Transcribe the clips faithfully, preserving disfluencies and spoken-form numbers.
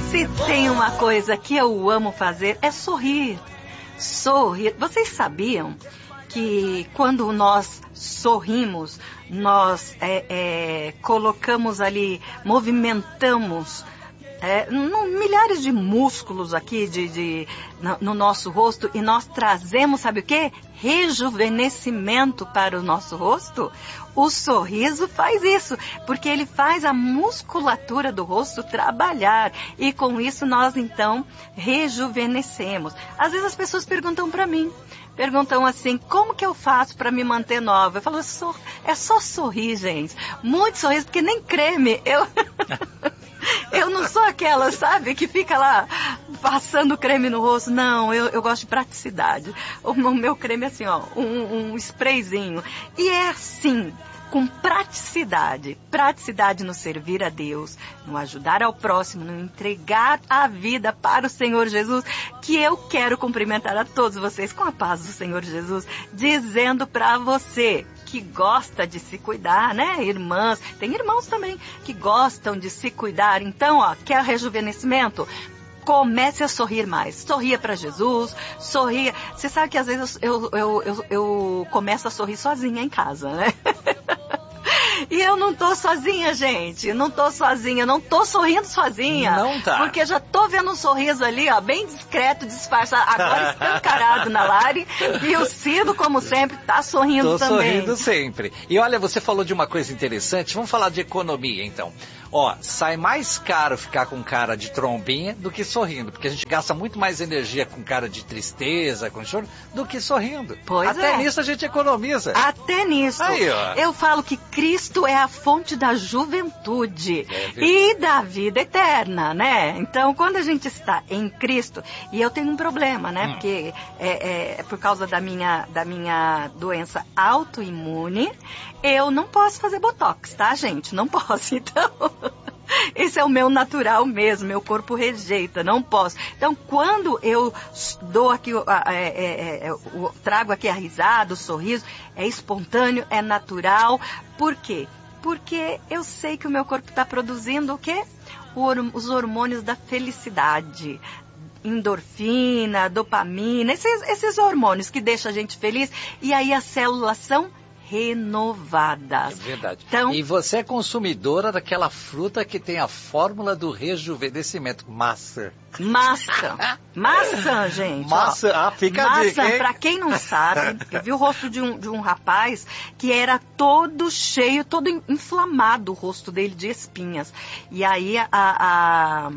Se tem uma coisa que eu amo fazer é sorrir. Sorrir. Vocês sabiam que quando nós sorrimos, nós é, é, colocamos ali, movimentamos é, no, milhares de músculos aqui de, de, no, no nosso rosto e nós trazemos, sabe o quê? Rejuvenescimento para o nosso rosto? O sorriso faz isso, porque ele faz a musculatura do rosto trabalhar e com isso nós então rejuvenescemos. Às vezes as pessoas perguntam para mim, perguntam assim, como que eu faço para me manter nova? Eu falo, sor- é só sorrir, gente. Muito sorriso, porque nem creme. Eu, eu não sou aquela, sabe, que fica lá passando creme no rosto. Não, eu, eu gosto de praticidade. O, o meu creme é assim, ó, um, um sprayzinho. E é assim, com praticidade. Praticidade no servir a Deus, no ajudar ao próximo, no entregar a vida para o Senhor Jesus, que eu quero cumprimentar a todos vocês com a paz do Senhor Jesus, dizendo para você que gosta de se cuidar, né, irmãs, tem irmãos também que gostam de se cuidar, então, ó, quer rejuvenescimento? Comece a sorrir mais. Sorria para Jesus, sorria. Você sabe que às vezes eu, eu, eu, eu começo a sorrir sozinha em casa, né? E eu não tô sozinha, gente. Não tô sozinha, não tô sorrindo sozinha. Não tá. Porque já tô vendo um sorriso ali, ó, bem discreto, disfarçado, agora escancarado na Lari. E o Cido, como sempre, tá sorrindo Tô também. sorrindo sempre. E olha, você falou de uma coisa interessante. Vamos falar de economia, então. Ó, sai mais caro ficar com cara de trombinha do que sorrindo, porque a gente gasta muito mais energia com cara de tristeza, com choro, do que sorrindo. Pois Até é. nisso a gente economiza. Até nisso. Aí, ó. Eu falo que Cristo é a fonte da juventude É e da vida eterna, né? Então, quando a gente está em Cristo, e eu tenho um problema, né? Hum. Porque é, é por causa da minha, da minha doença autoimune, eu não posso fazer botox, tá, gente? Não posso, então... Esse é o meu natural mesmo, meu corpo rejeita, não posso. Então, quando eu dou aqui, é, é, é, eu trago aqui a risada, o sorriso, é espontâneo, é natural. Por quê? Porque eu sei que o meu corpo está produzindo o quê? Os hormônios da felicidade. Endorfina, dopamina, esses, esses hormônios que deixam a gente feliz. E aí as células são renovadas. É verdade. Então, e você é consumidora daquela fruta que tem a fórmula do rejuvenescimento. Maçã. Maçã. Maçã, gente. Maçã, ó. ah, fica a Maçã, dica, hein? pra quem não sabe, eu vi o rosto de um, de um rapaz que era todo cheio, todo inflamado, o rosto dele de espinhas. E aí a... a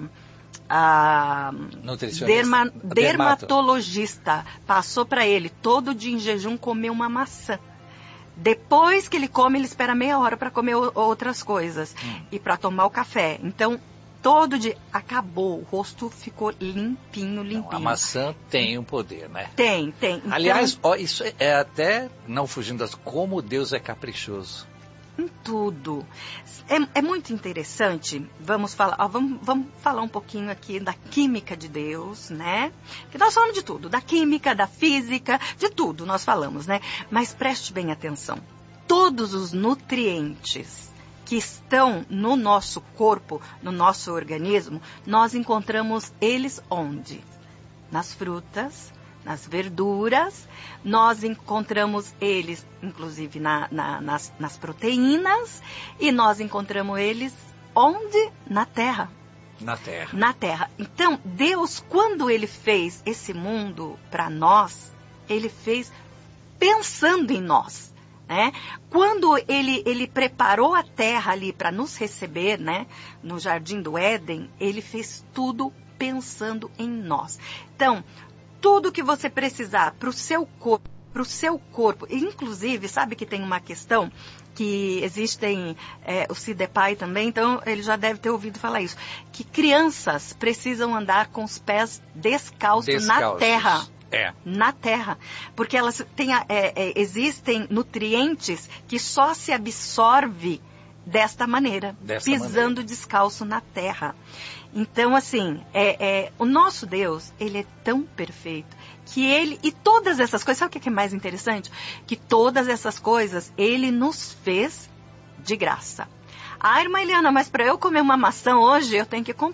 a derma, dermatologista passou para ele todo dia em jejum comer uma maçã. Depois que ele come, ele espera meia hora para comer o, outras coisas hum. e para tomar o café. Então, todo dia acabou, o rosto ficou limpinho, limpinho. Não, a maçã tem um poder, né? Tem, tem. Então, aliás, ó, isso é até, não fugindo das... Como Deus é caprichoso. Em tudo. É, é muito interessante, vamos falar, ó, vamos, vamos falar um pouquinho aqui da química de Deus, né? Que nós falamos de tudo, da química, da física, de tudo nós falamos, né? Mas preste bem atenção, todos os nutrientes que estão no nosso corpo, no nosso organismo, nós encontramos eles onde? Nas frutas, nas verduras, nós encontramos eles, inclusive, na, na, nas, nas proteínas, e nós encontramos eles onde? Na terra. Na terra. Na terra. Então, Deus, quando Ele fez esse mundo para nós, Ele fez pensando em nós. Né? Quando ele, ele preparou a terra ali para nos receber, né? No Jardim do Éden, Ele fez tudo pensando em nós. Então, tudo que você precisar para o seu corpo, para o seu corpo, inclusive, sabe que tem uma questão que existem, é, o Cidepai também, então ele já deve ter ouvido falar isso, que crianças precisam andar com os pés descalços, descalços. na terra. É. Na terra, porque elas têm, é, é, existem nutrientes que só se absorve desta maneira, Dessa pisando maneira. descalço na terra. Então, assim, é, é, o nosso Deus, Ele é tão perfeito que Ele, e todas essas coisas, sabe o que é mais interessante? Que todas essas coisas Ele nos fez de graça. Ah, irmã Eliana, mas para eu comer uma maçã hoje, eu tenho que comprar.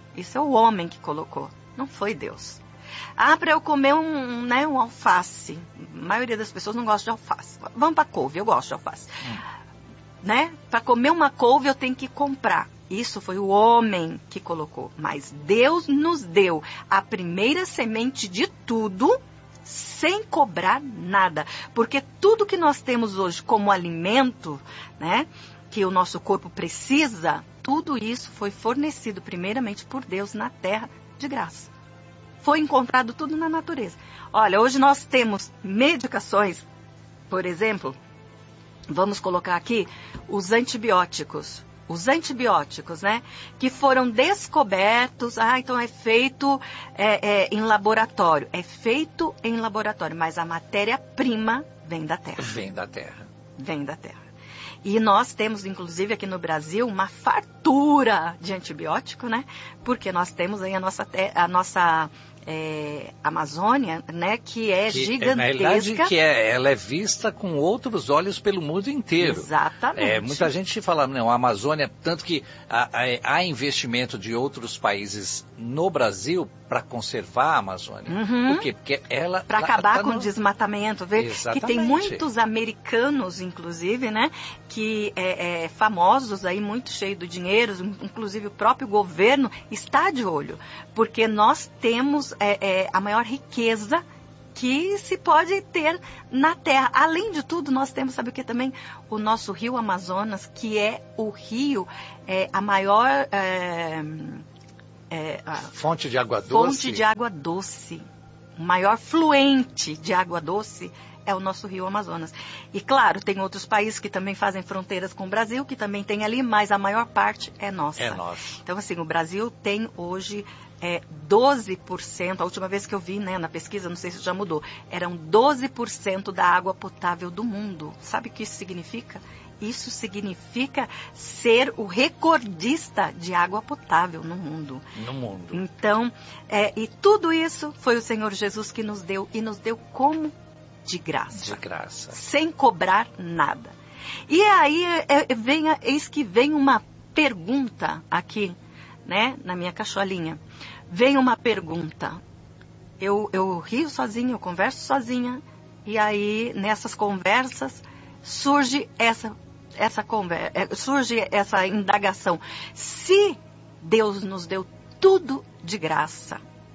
Isso é o homem que colocou, não foi Deus. Ah, para eu comer um, né, um alface. A maioria das pessoas não gosta de alface. Vamos para couve, eu gosto de alface. Hum. Né? Para comer uma couve eu tenho que comprar. Isso foi o homem que colocou. Mas Deus nos deu a primeira semente de tudo sem cobrar nada. Porque tudo que nós temos hoje como alimento, né, que o nosso corpo precisa, tudo isso foi fornecido primeiramente por Deus na terra de graça. Foi encontrado tudo na natureza. Olha, hoje nós temos medicações, por exemplo, vamos colocar aqui os antibióticos. Os antibióticos, né? Que foram descobertos, ah, então é feito é, é, em laboratório. É feito em laboratório, mas a matéria-prima vem da terra. Vem da terra. Vem da terra. E nós temos, inclusive, aqui no Brasil, uma fartura de antibiótico, né? Porque nós temos aí a nossa, a nossa é, Amazônia, né? Que é que, gigantesca. Na realidade, que é, ela é vista com outros olhos pelo mundo inteiro. Exatamente. É, muita gente fala, não, a Amazônia, tanto que há, há investimento de outros países no Brasil para conservar a Amazônia. Uhum. Por quê? Porque ela... Para acabar tá com no... o desmatamento. Vê Exatamente. Que tem muitos americanos, inclusive, né? Que é, é, famosos aí, muito cheios de dinheiro, inclusive o próprio governo está de olho. Porque nós temos é, é, a maior riqueza que se pode ter na terra. Além de tudo, nós temos, sabe o que também? O nosso rio Amazonas, que é o rio, é, a maior... É, É, a fonte de água doce. Fonte de água doce. O maior fluente de água doce é o nosso rio Amazonas. E claro, tem outros países que também fazem fronteiras com o Brasil, que também tem ali, mas a maior parte é nossa. É nossa. Então, assim, o Brasil tem hoje é, doze por cento, a última vez que eu vi, né, na pesquisa, não sei se já mudou, eram doze por cento da água potável do mundo. Sabe o que isso significa? Isso significa ser o recordista de água potável no mundo. No mundo. Então, é, e tudo isso foi o Senhor Jesus que nos deu, e nos deu como? De graça. De graça. Sem cobrar nada. E aí, é, vem, eis que vem uma pergunta aqui, né, na minha cacholinha. Vem uma pergunta. Eu, eu rio sozinha, eu converso sozinha, e aí, nessas conversas, surge essa Essa conversa, surge essa indagação. Se Deus nos deu tudo de graça,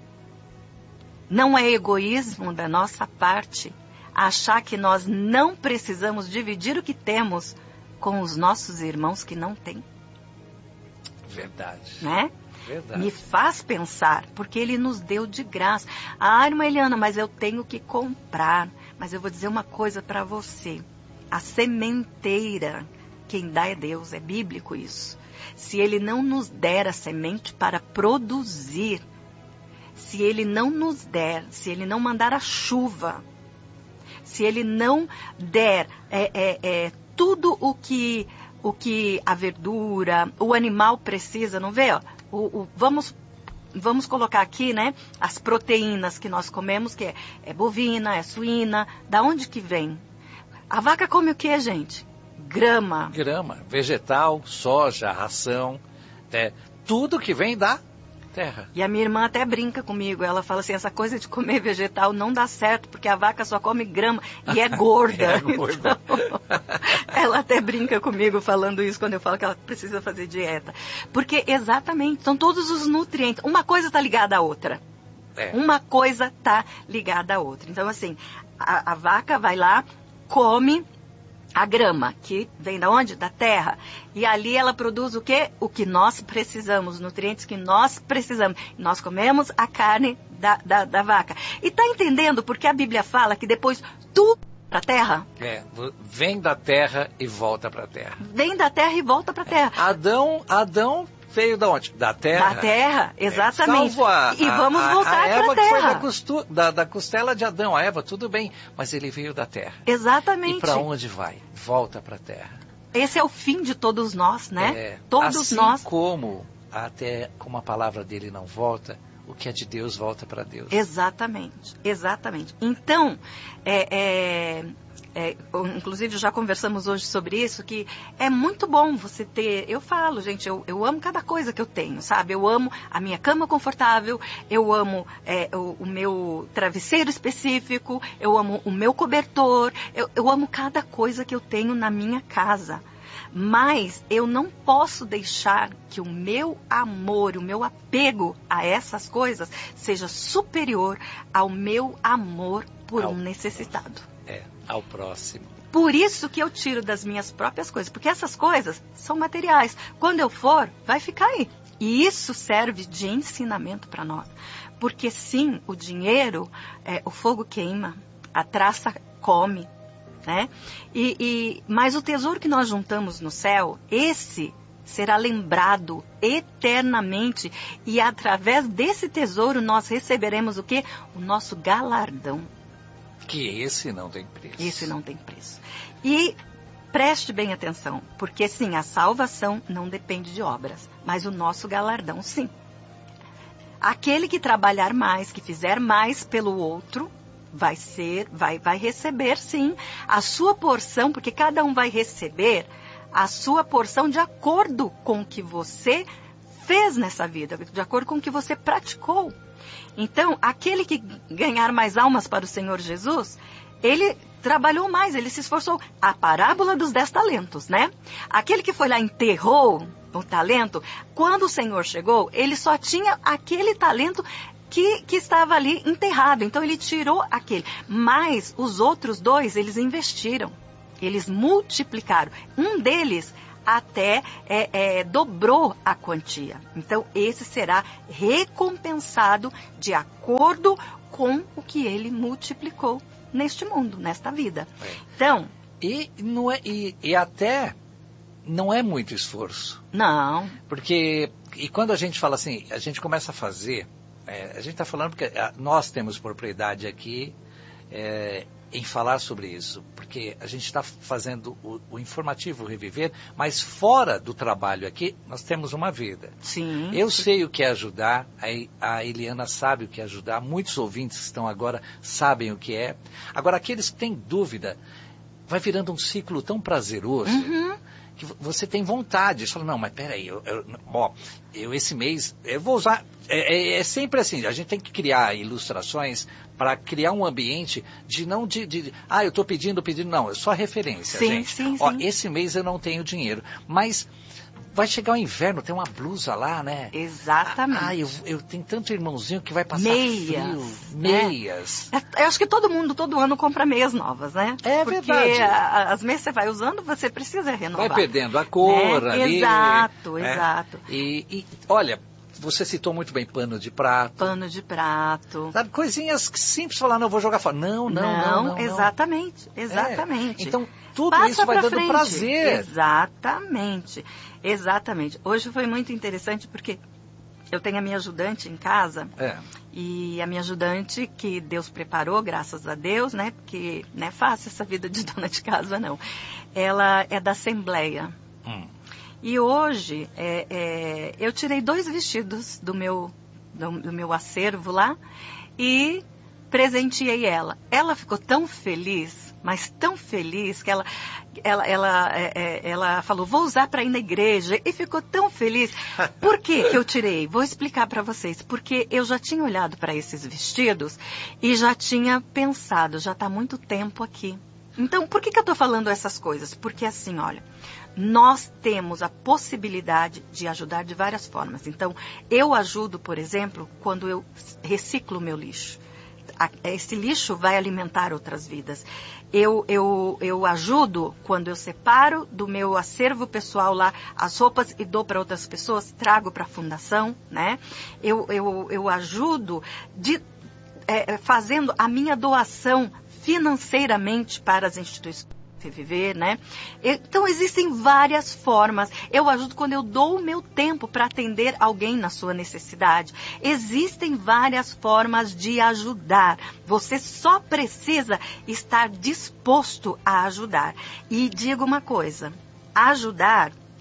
não é egoísmo da nossa parte achar que nós não precisamos dividir o que temos com os nossos irmãos que não têm? Verdade. Né? Verdade. Me faz pensar, porque Ele nos deu de graça. Ah, irmã Eliana, mas eu tenho que comprar. Mas eu vou dizer uma coisa para você. A sementeira, quem dá é Deus, é bíblico isso. Se Ele não nos der a semente para produzir, se Ele não nos der, se Ele não mandar a chuva, se Ele não der é, é, é, tudo o que, o que a verdura, o animal precisa, não vê? Ó, o, o, vamos, vamos colocar aqui, né, as proteínas que nós comemos, que é, é bovina, é suína, da onde que vem? A vaca come o que, gente? Grama. Grama, vegetal, soja, ração, é, tudo que vem da terra. E a minha irmã até brinca comigo, ela fala assim, essa coisa de comer vegetal não dá certo, porque a vaca só come grama e é gorda. é gorda. Então, ela até brinca comigo falando isso quando eu falo que ela precisa fazer dieta. Porque exatamente, são todos os nutrientes. Uma coisa está ligada à outra. É. Uma coisa está ligada à outra. Então, assim, a, a vaca vai lá, come a grama, que vem da onde? Da terra. E ali ela produz o quê? O que nós precisamos, os nutrientes que nós precisamos. Nós comemos a carne da, da, da vaca. E tá entendendo porque a Bíblia fala que depois tudo para a terra? É, vem da terra e volta para a terra. Vem da terra e volta para a terra. É. Adão, Adão veio da onde? Da terra. Da terra, exatamente. É, a, e vamos voltar para a terra. A Eva que foi da, costu, da, da costela de Adão, a Eva, tudo bem, mas ele veio da terra. Exatamente. E para onde vai? Volta para a terra. Esse é o fim de todos nós, né? É, todos assim nós. como até como a palavra dele não volta, o que é de Deus volta para Deus. Exatamente, exatamente. Então, é, é, é, inclusive já conversamos hoje sobre isso, que é muito bom você ter, eu falo, gente, eu, eu amo cada coisa que eu tenho, sabe? Eu amo a minha cama confortável, eu amo é, o, o meu travesseiro específico, eu amo o meu cobertor, eu, eu amo cada coisa que eu tenho na minha casa. Mas eu não posso deixar que o meu amor, o meu apego a essas coisas seja superior ao meu amor por ao, um necessitado. É, ao próximo. Por isso que eu tiro das minhas próprias coisas, porque essas coisas são materiais. Quando eu for, vai ficar aí. E isso serve de ensinamento para nós. Porque sim, o dinheiro, é, o fogo queima, a traça come. Né? E, e, mas o tesouro que nós juntamos no céu, esse será lembrado eternamente. E através desse tesouro nós receberemos o quê? O nosso galardão. Que esse não tem preço. Esse não tem preço. E preste bem atenção, porque sim, a salvação não depende de obras, mas o nosso galardão sim. Aquele que trabalhar mais, que fizer mais pelo outro, vai ser, vai, vai receber sim a sua porção, porque cada um vai receber a sua porção de acordo com o que você fez nessa vida, de acordo com o que você praticou. Então, aquele que ganhar mais almas para o Senhor Jesus, ele trabalhou mais, ele se esforçou. A parábola dos dez talentos, né? Aquele que foi lá e enterrou o talento, quando o Senhor chegou, ele só tinha aquele talento Que, que estava ali enterrado. Então ele tirou aquele. Mas os outros dois, eles investiram. Eles multiplicaram. Um deles até é, é, dobrou a quantia. Então esse será recompensado de acordo com o que ele multiplicou neste mundo, nesta vida. É. Então... E, não é, e, e até não é muito esforço. Não. Porque, e quando a gente fala assim, a gente começa a fazer... É, a gente está falando porque nós temos propriedade aqui é, em falar sobre isso, porque a gente está fazendo o, o informativo Reviver, mas fora do trabalho aqui, nós temos uma vida. Sim. Eu sei o que é ajudar, a, a Eliana sabe o que é ajudar, muitos ouvintes que estão agora sabem o que é. Agora, aqueles que têm dúvida, vai virando um ciclo tão prazeroso... Uhum. Que você tem vontade, você fala, não, mas peraí, eu, eu, ó, eu esse mês, eu vou usar, é, é, é sempre assim, a gente tem que criar ilustrações para criar um ambiente de não de, de ah, eu estou pedindo, pedindo, não, é só referência, sim, gente. Sim, ó, sim. Esse mês eu não tenho dinheiro, mas vai chegar o inverno, tem uma blusa lá, né? Exatamente. Ah, eu, eu tenho tanto irmãozinho que vai passar meias, frio. Meias. É, eu acho que todo mundo, todo ano, compra meias novas, né? É Porque verdade. Porque as meias você vai usando, você precisa renovar. Vai perdendo a cor, né? ali. Exato, né? exato. E, e, olha, você citou muito bem pano de prato. Pano de prato. Sabe, coisinhas simples, falar, não, vou jogar fora. Não, não, não. Não, não exatamente, exatamente. É. Então, tudo Passa isso vai dando frente. prazer. Exatamente, exatamente. Hoje foi muito interessante porque eu tenho a minha ajudante em casa. É. E a minha ajudante, que Deus preparou, graças a Deus, né? Porque não é fácil essa vida de dona de casa, não. Ela é da Assembleia. Hum. E hoje, é, é, eu tirei dois vestidos do meu, do, do meu acervo lá e presenteei ela. Ela ficou tão feliz, mas tão feliz, que ela, ela, ela, é, ela falou, vou usar para ir na igreja. E ficou tão feliz. Por que que eu tirei? Vou explicar para vocês. Porque eu já tinha olhado para esses vestidos e já tinha pensado, já está muito tempo aqui. Então, por que que eu estou falando essas coisas? Porque assim, olha, nós temos a possibilidade de ajudar de várias formas. Então, eu ajudo, por exemplo, quando eu reciclo o meu lixo. Esse lixo vai alimentar outras vidas. Eu, eu, eu ajudo quando eu separo do meu acervo pessoal lá as roupas e dou para outras pessoas, trago para a fundação, né? Eu, eu, eu ajudo de, é, fazendo a minha doação financeiramente para as instituições Reviver, né? Então existem várias formas. Eu ajudo quando eu dou o meu tempo para atender alguém na sua necessidade. Existem várias formas de ajudar. Você só precisa estar disposto a ajudar. E digo uma coisa, ajudar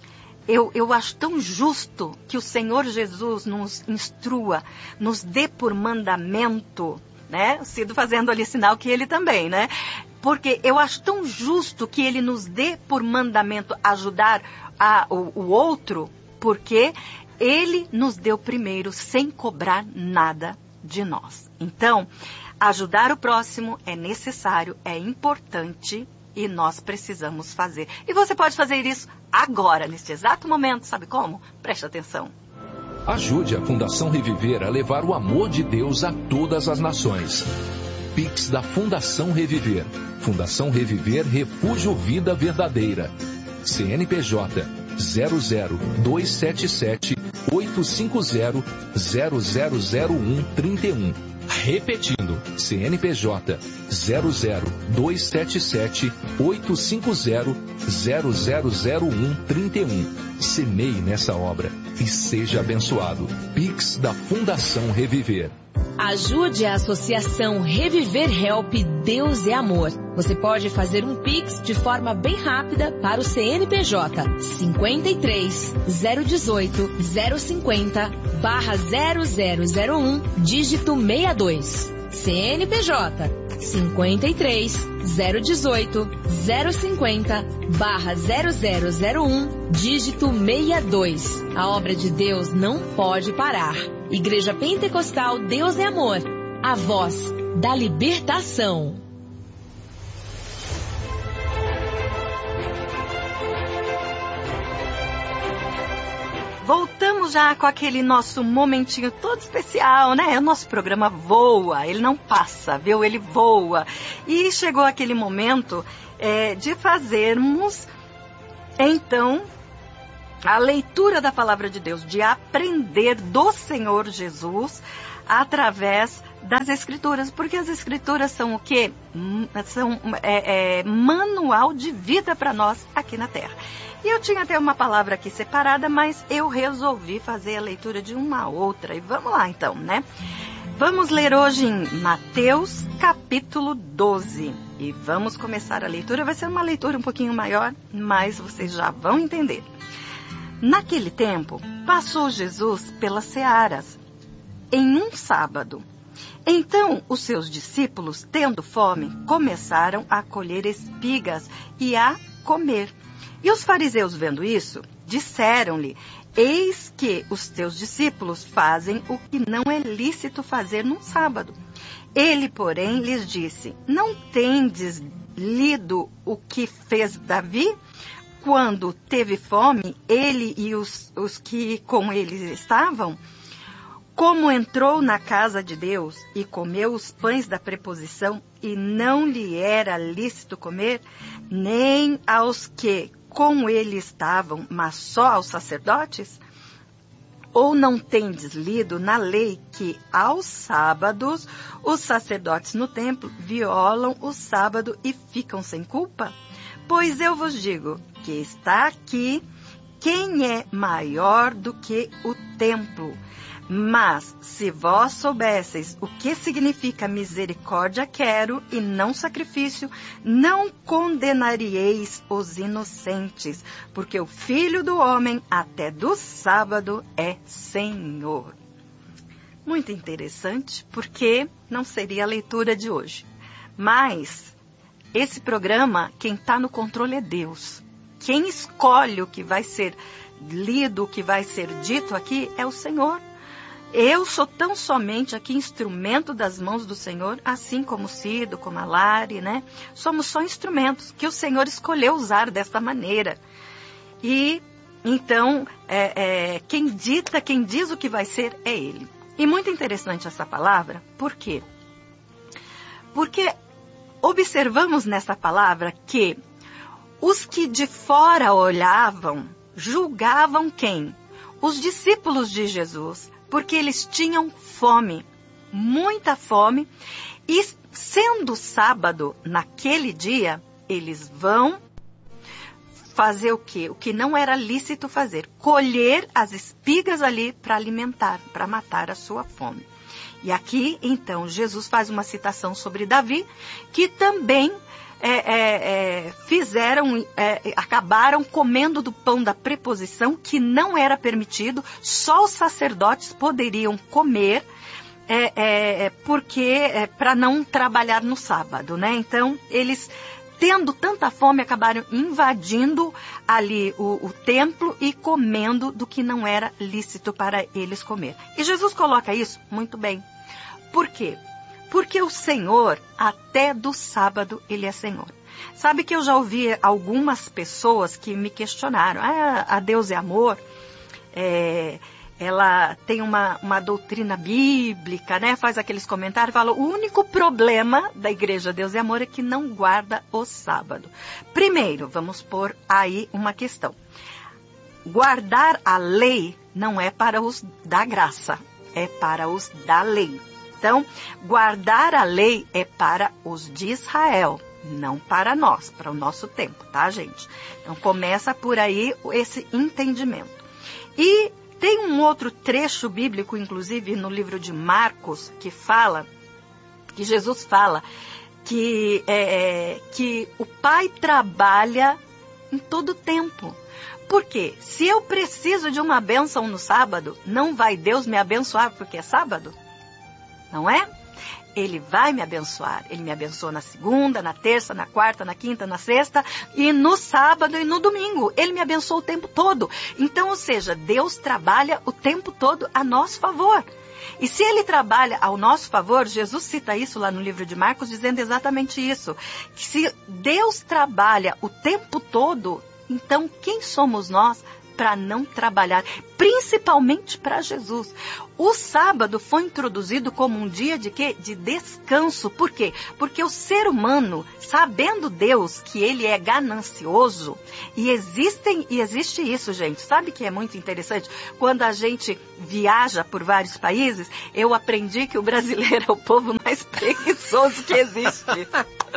eu, eu acho tão justo que o Senhor Jesus nos instrua, nos dê por mandamento, né? O Cido fazendo ali sinal que ele também, né? Porque eu acho tão justo que ele nos dê por mandamento ajudar a, o, o outro, porque ele nos deu primeiro sem cobrar nada de nós. Então, ajudar o próximo é necessário, é importante e nós precisamos fazer. E você pode fazer isso agora, neste exato momento, sabe como? Preste atenção. Ajude a Fundação Reviver a levar o amor de Deus a todas as nações. Pix da Fundação Reviver. Fundação Reviver Refúgio Vida Verdadeira. C N P J zero zero dois sete sete oito cinco zero zero zero zero um três um. Repetindo, C N P J zero zero dois sete sete oito cinco zero zero zero zero um três um. Semeie nessa obra e seja abençoado. Pix da Fundação Reviver. Ajude a Associação Reviver Help Deus é Amor. Você pode fazer um Pix de forma bem rápida para o C N P J cinquenta e três, zero dezoito, zero cinquenta, barra zero zero zero um, dígito sessenta e dois. C N P J cinquenta e três, zero dezoito, zero cinquenta, barra zero zero zero um, dígito sessenta e dois. A obra de Deus não pode parar. Igreja Pentecostal Deus é Amor, a voz da libertação. Voltamos já com aquele nosso momentinho todo especial, né? O nosso programa voa, ele não passa, viu? Ele voa. E chegou aquele momento é, de fazermos, então, a leitura da Palavra de Deus, de aprender do Senhor Jesus através das Escrituras, porque as Escrituras são o quê? São é, é, manual de vida para nós aqui na Terra. E eu tinha até uma palavra aqui separada, mas eu resolvi fazer a leitura de uma outra. E vamos lá então, né? Vamos ler hoje em Mateus capítulo doze. E vamos começar a leitura. Vai ser uma leitura um pouquinho maior, mas vocês já vão entender. Naquele tempo, passou Jesus pelas searas, em um sábado. Então, os seus discípulos, tendo fome, começaram a colher espigas e a comer. E os fariseus, vendo isso, disseram-lhe: eis que os teus discípulos fazem o que não é lícito fazer num sábado. Ele, porém, lhes disse: não tendes lido o que fez Davi? Quando teve fome, ele e os, os que com ele estavam, como entrou na casa de Deus e comeu os pães da preposição, e não lhe era lícito comer, nem aos que com ele estavam, mas só aos sacerdotes? Ou não tendes lido na lei que aos sábados os sacerdotes no templo violam o sábado e ficam sem culpa? Pois eu vos digo que está aqui quem é maior do que o templo. Mas, se vós soubesseis o que significa misericórdia quero e não sacrifício, não condenaríeis os inocentes, porque o Filho do Homem até do sábado é Senhor. Muito interessante, porque não seria a leitura de hoje. Mas, esse programa, quem está no controle é Deus. Quem escolhe o que vai ser lido, o que vai ser dito aqui, é o Senhor. Eu sou tão somente aqui instrumento das mãos do Senhor, assim como o Cido, como a Lari, né? Somos só instrumentos que o Senhor escolheu usar desta maneira. E, então, é, é, quem dita, quem diz o que vai ser, é Ele. E muito interessante essa palavra, por quê? Porque observamos nessa palavra que os que de fora olhavam, julgavam quem? Os discípulos de Jesus, porque eles tinham fome, muita fome, e sendo sábado naquele dia, eles vão fazer o quê? O que não era lícito fazer, colher as espigas ali para alimentar, para matar a sua fome. E aqui, então, Jesus faz uma citação sobre Davi, que também é, é, é, fizeram, é, acabaram comendo do pão da preposição, que não era permitido, só os sacerdotes poderiam comer, é, é, porque é, para não trabalhar no sábado, né? Então, eles, tendo tanta fome, acabaram invadindo ali o, o templo e comendo do que não era lícito para eles comer. E Jesus coloca isso muito bem. Por quê? Porque o Senhor, até do sábado, Ele é Senhor. Sabe que eu já ouvi algumas pessoas que me questionaram. Ah, a Deus é amor, é, ela tem uma, uma doutrina bíblica, né? Faz aqueles comentários, fala, o único problema da Igreja Deus é Amor é que não guarda o sábado. Primeiro, vamos pôr aí uma questão. Guardar a lei não é para os da graça, é para os da lei. Então, guardar a lei é para os de Israel, não para nós, para o nosso tempo, tá, gente? Então, começa por aí esse entendimento. E tem um outro trecho bíblico, inclusive no livro de Marcos, que fala, que Jesus fala, que, é, que o Pai trabalha em todo o tempo. Por quê? Se eu preciso de uma bênção no sábado, não vai Deus me abençoar porque é sábado? Não é? Ele vai me abençoar. Ele me abençoa na segunda, na terça, na quarta, na quinta, na sexta e no sábado e no domingo. Ele me abençoa o tempo todo. Então, ou seja, Deus trabalha o tempo todo a nosso favor. E se Ele trabalha ao nosso favor, Jesus cita isso lá no livro de Marcos, dizendo exatamente isso. Que se Deus trabalha o tempo todo, então quem somos nós para não trabalhar, principalmente para Jesus? O sábado foi introduzido como um dia de quê? De descanso. Por quê? Porque o ser humano, sabendo Deus que ele é ganancioso, e existem, e existe isso, gente, sabe que é muito interessante? Quando a gente viaja por vários países, eu aprendi que o brasileiro é o povo mais preguiçoso que existe.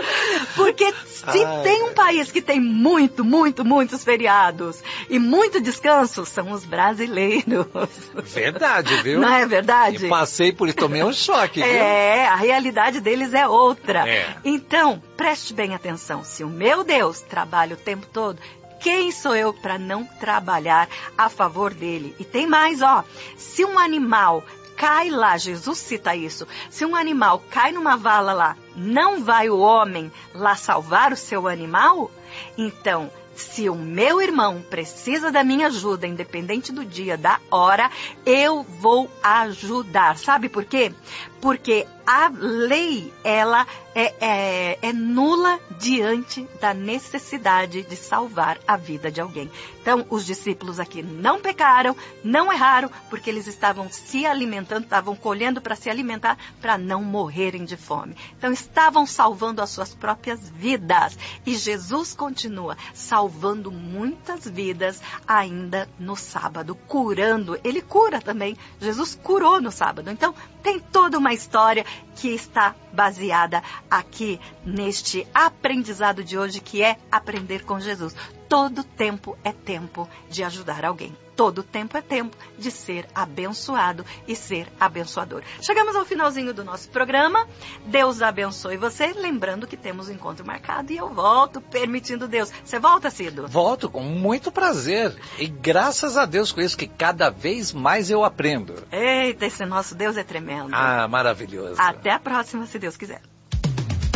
Porque se Ai. tem um país que tem muito, muito, muitos feriados e muito descanso, são os brasileiros. Verdade, viu? Não é verdade? E passei por isso, tomei um choque, viu? É, a realidade deles é outra. É. Então, preste bem atenção. Se o meu Deus trabalha o tempo todo, quem sou eu para não trabalhar a favor dele? E tem mais, ó. Se um animal cai lá, Jesus cita isso, se um animal cai numa vala lá, não vai o homem lá salvar o seu animal? Então, se o meu irmão precisa da minha ajuda, independente do dia, da hora, eu vou ajudar. Sabe por quê? Porque a lei, ela é, é, é nula diante da necessidade de salvar a vida de alguém. Então, os discípulos aqui não pecaram, não erraram, porque eles estavam se alimentando, estavam colhendo para se alimentar, para não morrerem de fome. Então, estavam salvando as suas próprias vidas. E Jesus continua salvando muitas vidas ainda no sábado, curando. Ele cura também. Jesus curou no sábado. Então, tem toda uma história que está baseada aqui neste aprendizado de hoje, que é aprender com Jesus. Todo tempo é tempo de ajudar alguém. Todo tempo é tempo de ser abençoado e ser abençoador. Chegamos ao finalzinho do nosso programa. Deus abençoe você. Lembrando que temos um encontro marcado e eu volto, permitindo Deus. Você volta, Cido? Volto com muito prazer. E graças a Deus com isso, que cada vez mais eu aprendo. Eita, esse nosso Deus é tremendo. Ah, maravilhoso. Até a próxima, se Deus quiser.